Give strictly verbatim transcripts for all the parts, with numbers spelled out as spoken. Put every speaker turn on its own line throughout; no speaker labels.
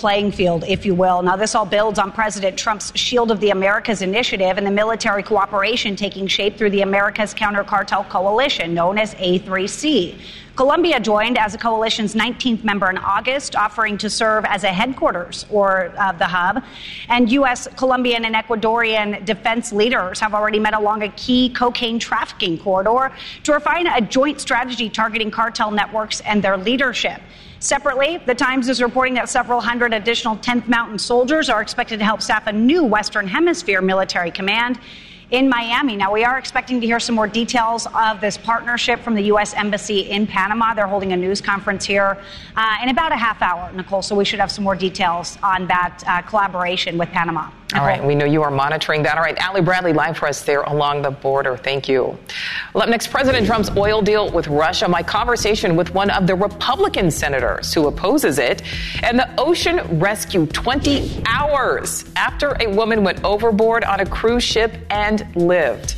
playing field, if you will. Now, this all builds on President Trump's Shield of the Americas initiative and the military cooperation taking shape through the Americas Counter Cartel Coalition, known as A three C. Colombia joined as a coalition's nineteenth member in August, offering to serve as a headquarters or uh, the hub. And U S, Colombian, and Ecuadorian defense leaders have already met along a key cocaine trafficking corridor to refine a joint strategy targeting cartel networks and their leadership. Separately, The Times is reporting that several hundred additional tenth Mountain soldiers are expected to help staff a new Western Hemisphere military command in Miami. Now, we are expecting to hear some more details of this partnership from the U S Embassy in Panama. They're holding a news conference here uh, in about a half hour, Nicole, so we should have some more details on that uh, collaboration with Panama. Nicole?
All right, we know you are monitoring that. All right, Allie Bradley live for us there along the border. Thank you. Well, up next, President Trump's oil deal with Russia. My conversation with one of the Republican senators who opposes it. And the ocean rescue twenty hours after a woman went overboard on a cruise ship and lived.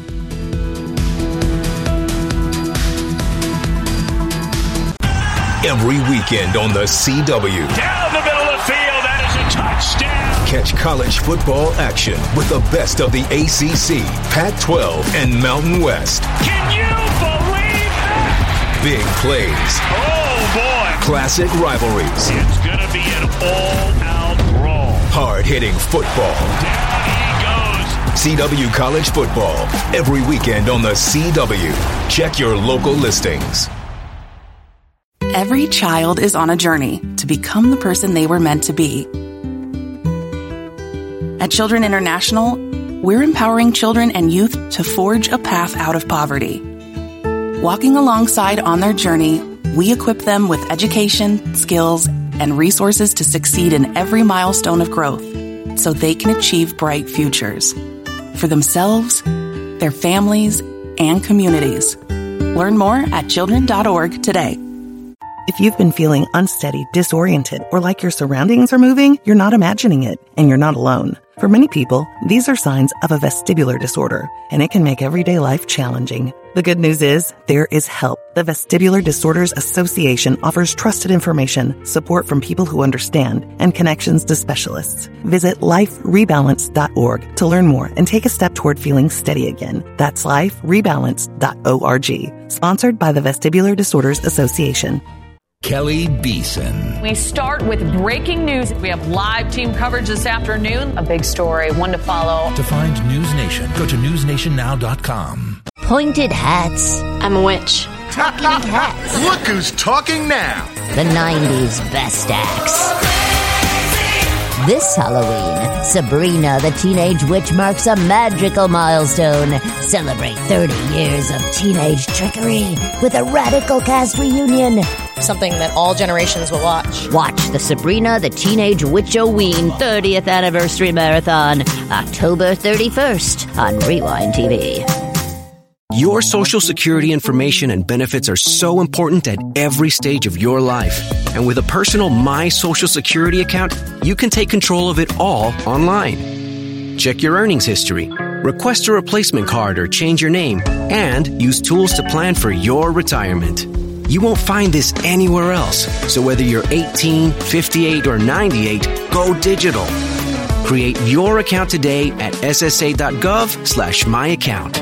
Every weekend on the C W.
Down the middle of the field, that is a touchdown.
Catch college football action with the best of the A C C, Pac twelve, and Mountain West.
Can you believe that?
Big plays.
Oh, boy.
Classic rivalries.
It's going to be an all-out brawl.
Hard-hitting football.
Down he goes.
C W College Football. Every weekend on the C W. Check your local listings.
Every child is on a journey to become the person they were meant to be. At Children International, we're empowering children and youth to forge a path out of poverty. Walking alongside on their journey, we equip them with education, skills, and resources to succeed in every milestone of growth so they can achieve bright futures for themselves, their families, and communities. Learn more at children dot org today.
If you've been feeling unsteady, disoriented, or like your surroundings are moving, you're not imagining it, and you're not alone. For many people, these are signs of a vestibular disorder, and it can make everyday life challenging. The good news is, there is help. The Vestibular Disorders Association offers trusted information, support from people who understand, and connections to specialists. Visit life rebalance dot org to learn more and take a step toward feeling steady again. That's life rebalance dot org. Sponsored by the Vestibular Disorders Association.
Kelly Beeson.
We start with breaking news. We have live team coverage this afternoon. A big story, one to follow.
To find News Nation, go to news nation now dot com.
Pointed hats. I'm a witch. Talking hats.
Look who's talking now.
The nineties best acts. This Halloween, Sabrina the Teenage Witch marks a magical milestone. Celebrate thirty years of teenage trickery with a radical cast reunion.
Something that all generations will watch.
Watch the Sabrina the Teenage Witch-O-Ween thirtieth Anniversary Marathon, October thirty-first on Rewind T V.
Your Social Security information and benefits are so important at every stage of your life. And with a personal My Social Security account, you can take control of it all online. Check your earnings history, request a replacement card or change your name, and use tools to plan for your retirement. You won't find this anywhere else. So whether you're eighteen, fifty-eight, or ninety-eight, go digital. Create your account today at s s a dot gov slash my account.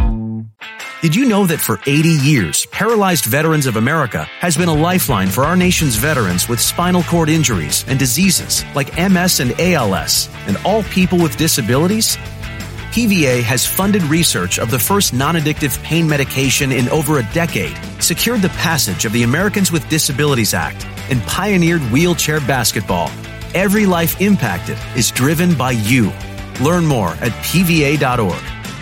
Did you know that for eighty years, Paralyzed Veterans of America has been a lifeline for our nation's veterans with spinal cord injuries and diseases like M S and A L S, and all people with disabilities? P V A has funded research of the first non-addictive pain medication in over a decade, secured the passage of the Americans with Disabilities Act, and pioneered wheelchair basketball. Every life impacted is driven by you. Learn more at p v a dot org.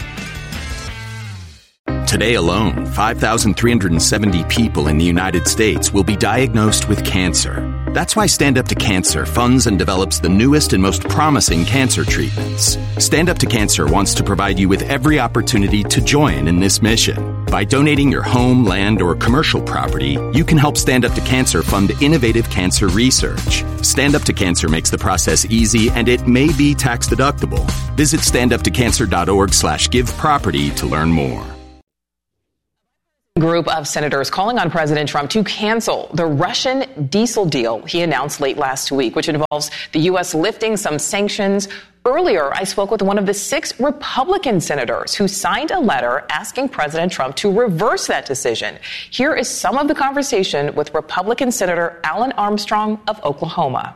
Today alone, five thousand three hundred seventy people in the United States will be diagnosed with cancer. That's why Stand Up to Cancer funds and develops the newest and most promising cancer treatments. Stand Up to Cancer wants to provide you with every opportunity to join in this mission. By donating your home, land, or commercial property, you can help Stand Up to Cancer fund innovative cancer research. Stand Up to Cancer makes the process easy, and it may be tax deductible. Visit stand up to cancer dot org slash give property to learn more.
Group of senators calling on President Trump to cancel the Russian diesel deal he announced late last week, which involves the U S lifting some sanctions. Earlier, I spoke with one of the six Republican senators who signed a letter asking President Trump to reverse that decision. Here is some of the conversation with Republican Senator Alan Armstrong of Oklahoma.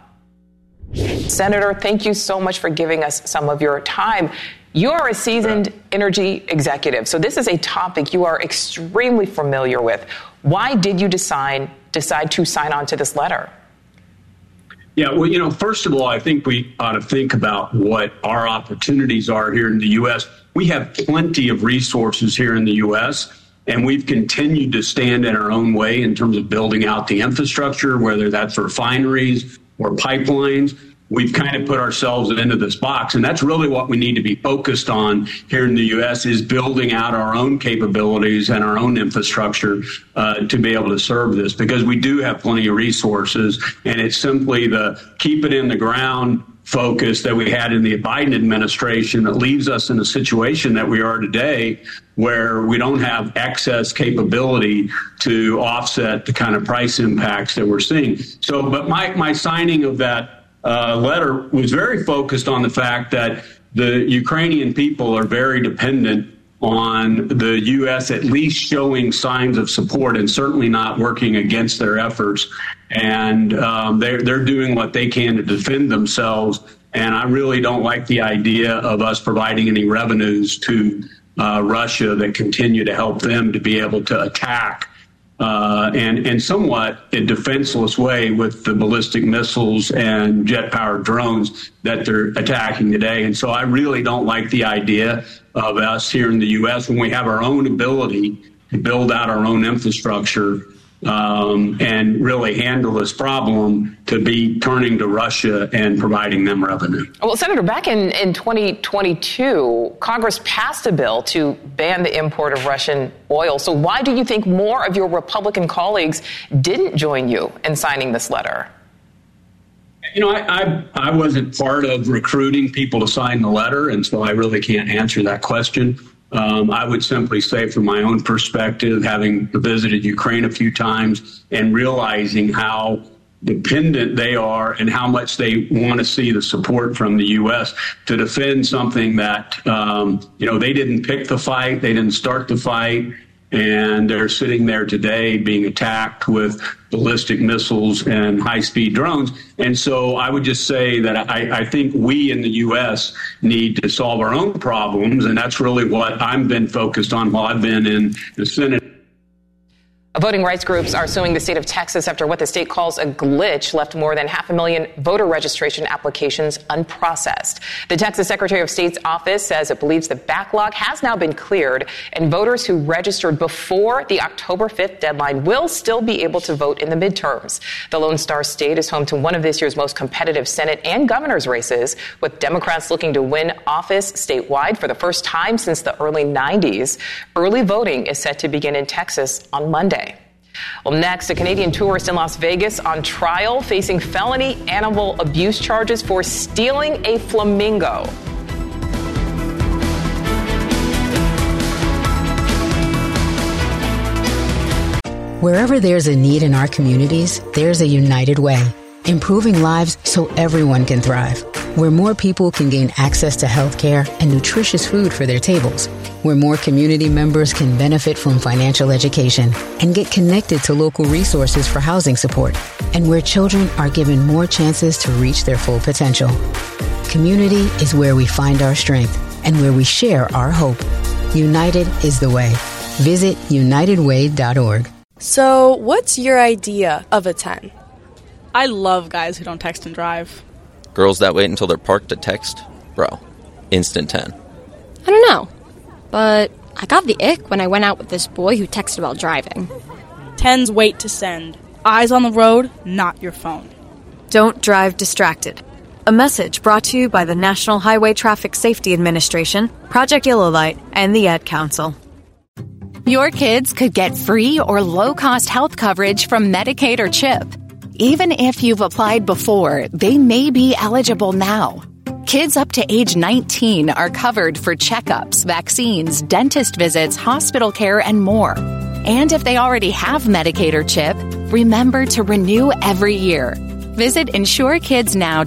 Senator, thank you so much for giving us some of your time. You are a seasoned energy executive, so this is a topic you are extremely familiar with. Why did you decide decide to sign on to this letter?
Yeah, well, you know, first of all, I think we ought to think about what our opportunities are here in the U S. We have plenty of resources here in the U S, and we've continued to stand in our own way in terms of building out the infrastructure, whether that's refineries or pipelines. We've kind of put ourselves into this box, and that's really what we need to be focused on here in the U S is building out our own capabilities and our own infrastructure uh, to be able to serve this, because we do have plenty of resources, and it's simply the keep it in the ground focus that we had in the Biden administration that leaves us in a situation that we are today where we don't have excess capability to offset the kind of price impacts that we're seeing. So, but my, my signing of that Uh, letter was very focused on the fact that the Ukrainian people are very dependent on the U S at least showing signs of support and certainly not working against their efforts. And um, they're, they're doing what they can to defend themselves. And I really don't like the idea of us providing any revenues to uh, Russia that continue to help them to be able to attack Uh, and, and somewhat a defenseless way with the ballistic missiles and jet-powered drones that they're attacking today. And so I really don't like the idea of us here in the U S when we have our own ability to build out our own infrastructure um, and really handle this problem, to be turning to Russia and providing them revenue.
Well, Senator, back in, in twenty twenty-two, Congress passed a bill to ban the import of Russian oil. So why do you think more of your Republican colleagues didn't join you in signing this letter?
You know, I, I, I wasn't part of recruiting people to sign the letter, and so I really can't answer that question. Um, I would simply say from my own perspective, having visited Ukraine a few times and realizing how dependent they are and how much they want to see the support from the U S to defend something that, um, you know, they didn't pick the fight, they didn't start the fight, and they're sitting there today being attacked with ballistic missiles and high-speed drones. And so I would just say that I, I think we in the U S need to solve our own problems, and that's really what I've been focused on while I've been in the Senate.
Voting rights groups are suing the state of Texas after what the state calls a glitch left more than half a million voter registration applications unprocessed. The Texas Secretary of State's office says it believes the backlog has now been cleared, and voters who registered before the October fifth deadline will still be able to vote in the midterms. The Lone Star State is home to one of this year's most competitive Senate and governor's races, with Democrats looking to win office statewide for the first time since the early nineties. Early voting is set to begin in Texas on Monday. Well, next, a Canadian tourist in Las Vegas on trial facing felony animal abuse charges for stealing a flamingo.
Wherever there's a need in our communities, there's a United Way, improving lives so everyone can thrive. Where more people can gain access to health care and nutritious food for their tables. Where more community members can benefit from financial education and get connected to local resources for housing support. And where children are given more chances to reach their full potential. Community is where we find our strength and where we share our hope. United is the way. Visit united way dot org.
So, what's your idea of a ten?
I love guys who don't text and drive.
Girls that wait until they're parked to text? Bro, instant ten.
I don't know, but I got the ick when I went out with this boy who texted while driving.
Tens wait to send. Eyes on the road, not your phone.
Don't drive distracted. A message brought to you by the National Highway Traffic Safety Administration, Project Yellow Light, and the Ad Council.
Your kids could get free or low-cost health coverage from Medicaid or CHIP. Even if you've applied before, they may be eligible now. Kids up to age nineteen are covered for checkups, vaccines, dentist visits, hospital care, and more. And if they already have Medicaid or CHIP, remember to renew every year. Visit insure kids now